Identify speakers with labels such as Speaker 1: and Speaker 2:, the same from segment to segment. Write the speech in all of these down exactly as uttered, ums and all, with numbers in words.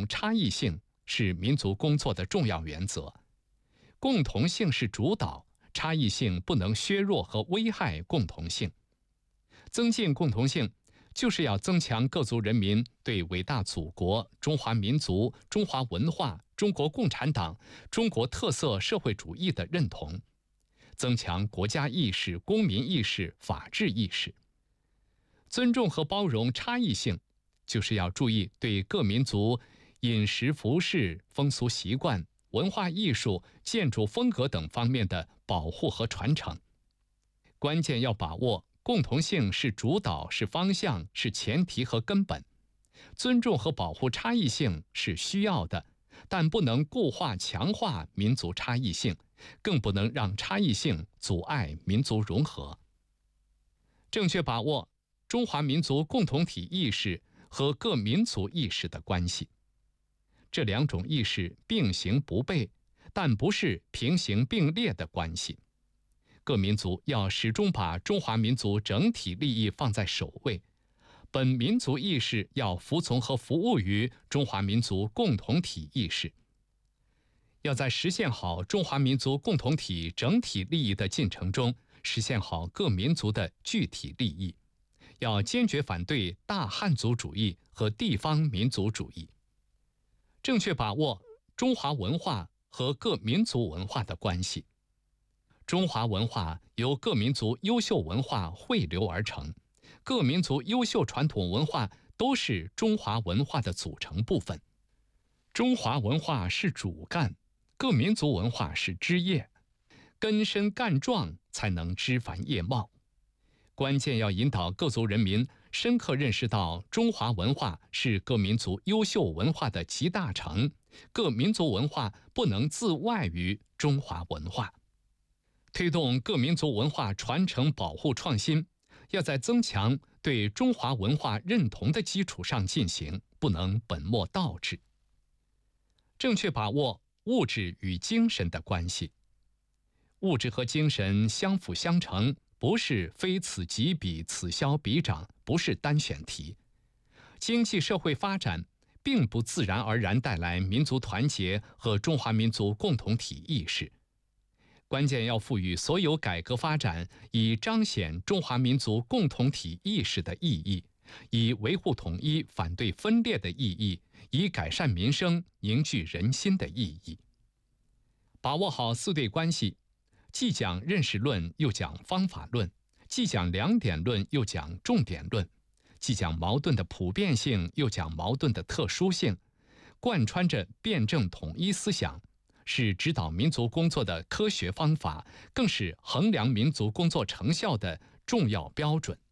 Speaker 1: 差异性是民族工作的重要原则。共同性是主导，差异性不能削弱和危害共同性。增进共同性，就是要增强各族人民对伟大祖国、中华民族、中华文化、中国共产党、中国特色社会主义的认同，增强国家意识、公民意识、法治意识。尊重和包容差异性，就是要注意对各民族饮食、服饰、风俗习惯、文化艺术、建筑风格等方面的保护和传承。关键要把握共同性是主导、是方向、是前提和根本。尊重和保护差异性是需要的，但不能固化强化民族差异性，更不能让差异性阻碍民族融合。正确把握中华民族共同体意识和各民族意识的关系。这两种意识并行不悖，但不是平行并列的关系。各民族要始终把中华民族整体利益放在首位，本民族意识要服从和服务于中华民族共同体意识。要在实现好中华民族共同体整体利益的进程中，实现好各民族的具体利益。要坚决反对大汉族主义和地方民族主义。正确把握中华文化和各民族文化的关系。中华文化由各民族优秀文化汇流而成，各民族优秀传统文化都是中华文化的组成部分。中华文化是主干，各民族文化是枝叶，根深干壮才能枝繁叶茂。关键要引导各族人民深刻认识到中华文化是各民族优秀文化的集大成，各民族文化不能自外于中华文化。推动各民族文化传承保护创新，要在增强对中华文化认同的基础上进行，不能本末倒置。正确把握物质与精神的关系。物质和精神相辅相成，不是非此即彼，此消彼长，不是单选题。经济社会发展并不自然而然带来民族团结和中华民族共同体意识。关键要赋予所有改革发展以彰显中华民族共同体意识的意义，以维护统一、反对分裂的意义，以改善民生、凝聚人心的意义。把握好四对关系，既讲认识论，又讲方法论；既讲两点论，又讲重点论；既讲矛盾的普遍性，又讲矛盾的特殊性，贯穿着辩证统一思想，是指导民族工作的科学方法，更是衡量民族工作成效的重要标准。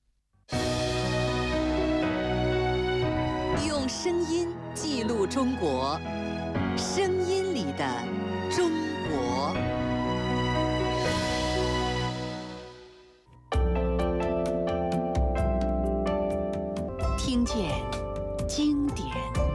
Speaker 2: 用声音记录中国，声音里的中国。听见经典。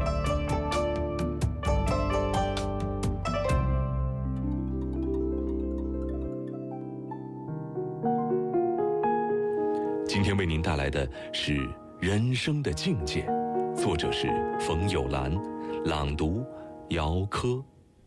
Speaker 3: 今天为您带来的是《人生的境界》，作者是冯友兰，朗读姚科。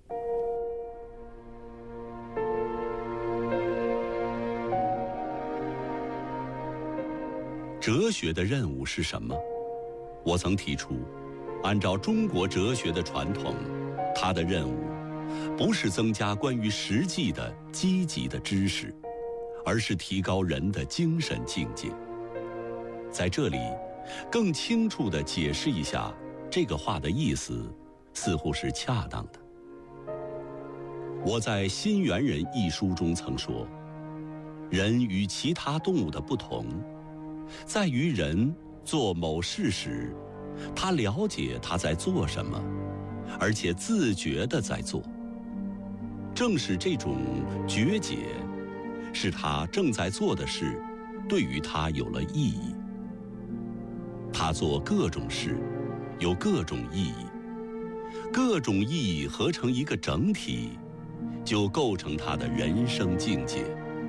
Speaker 4: 哲学的任务是什么？我曾提出，按照中国哲学的传统，它的任务不是增加关于实际的积极的知识，而是提高人的精神境界。在这里，更清楚地解释一下这个话的意思，似乎是恰当的。我在《新猿人》一书中曾说，人与其他动物的不同，在于人做某事时，他了解他在做什么，而且自觉地在做。正是这种觉解，使他正在做的事对于他有了意义。他做各种事有各种意义，各种意义合成一个整体，就构成他的人生境界。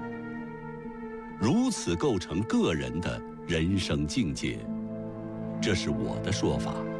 Speaker 4: 如此构成个人的人生境界，这是我的说法。